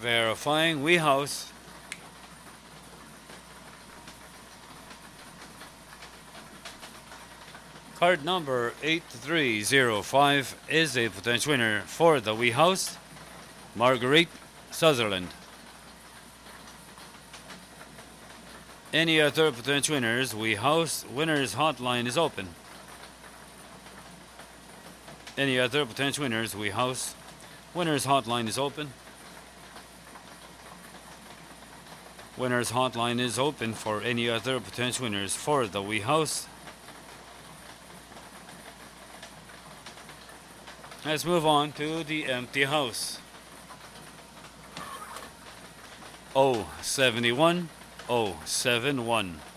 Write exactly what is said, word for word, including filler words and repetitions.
Verifying we house. Card number eight three zero five is a potential winner for the We House, Marguerite Sutherland. Any other potential winners, We House winners hotline is open. Any other potential winners, We House winners hotline is open. Winners hotline is open for any other potential winners for the We House. Let's move on to the empty house. oh seven one oh seven one.